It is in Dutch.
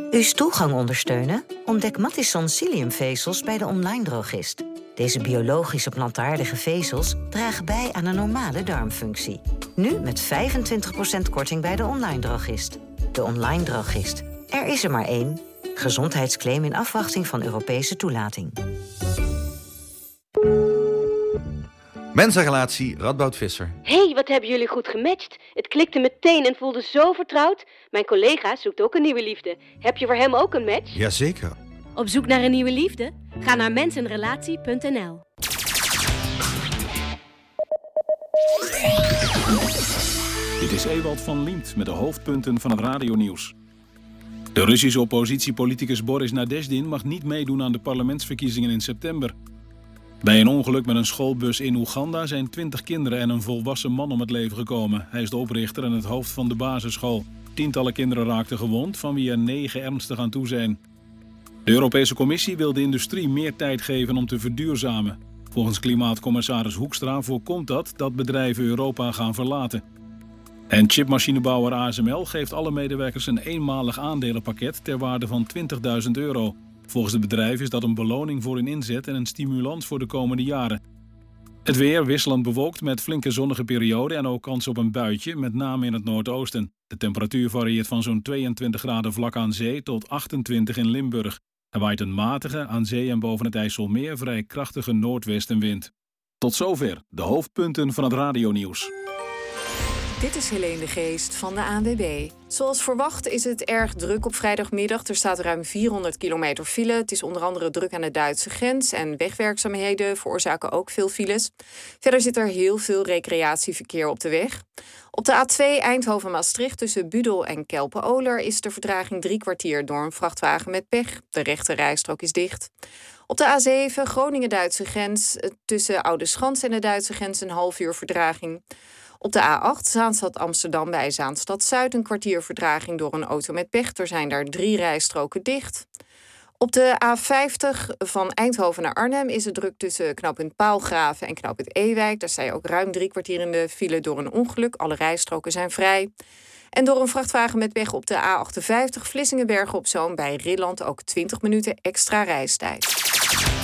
Uw stoelgang ondersteunen? Ontdek Matisson psylliumvezels bij de online drogist. Deze biologische plantaardige vezels dragen bij aan een normale darmfunctie. Nu met 25% korting bij de online drogist. De online drogist. Er is er maar één. Gezondheidsclaim in afwachting van Europese toelating. Mensenrelatie, Radboud Visser. Hé, wat hebben jullie goed gematcht. Het klikte meteen en voelde zo vertrouwd. Mijn collega zoekt ook een nieuwe liefde. Heb je voor hem ook een match? Jazeker. Op zoek naar een nieuwe liefde? Ga naar mensenrelatie.nl. Dit is Ewald van Liemt met de hoofdpunten van het radionieuws. De Russische oppositiepoliticus Boris Nadezhdin mag niet meedoen aan de parlementsverkiezingen in september. Bij een ongeluk met een schoolbus in Oeganda zijn 20 kinderen en een volwassen man om het leven gekomen. Hij is de oprichter en het hoofd van de basisschool. Tientallen kinderen raakten gewond, van wie er 9 ernstig aan toe zijn. De Europese Commissie wil de industrie meer tijd geven om te verduurzamen. Volgens klimaatcommissaris Hoekstra voorkomt dat bedrijven Europa gaan verlaten. En chipmachinebouwer ASML geeft alle medewerkers een eenmalig aandelenpakket ter waarde van €20.000. Volgens het bedrijf is dat een beloning voor hun inzet en een stimulans voor de komende jaren. Het weer wisselend bewolkt met flinke zonnige perioden en ook kans op een buitje, met name in het noordoosten. De temperatuur varieert van zo'n 22 graden vlak aan zee tot 28 in Limburg. Er waait een matige, aan zee en boven het IJsselmeer vrij krachtige noordwestenwind. Tot zover de hoofdpunten van het radionieuws. Dit is Helene de Geest van de ANWB. Zoals verwacht is het erg druk op vrijdagmiddag. Er staat ruim 400 kilometer file. Het is onder andere druk aan de Duitse grens en wegwerkzaamheden veroorzaken ook veel files. Verder zit er heel veel recreatieverkeer op de weg. Op de A2 Eindhoven-Maastricht tussen Budel en Kelpen-Oler is de vertraging 3 kwartier door een vrachtwagen met pech. De rechte rijstrook is dicht. Op de A7 Groningen-Duitse grens tussen Oudeschans en de Duitse grens een half uur vertraging. Op de A8 Zaanstad-Amsterdam bij Zaanstad-Zuid een kwartier vertraging door een auto met pech. Er zijn daar 3 rijstroken dicht. Op de A50 van Eindhoven naar Arnhem is het druk tussen knooppunt Paalgraven en knooppunt Ewijk. Daar sta je ook ruim 3 kwartier in de file door een ongeluk. Alle rijstroken zijn vrij. En door een vrachtwagen met pech op de A58 Vlissingen-Bergen op Zoom bij Rilland ook 20 minuten extra reistijd.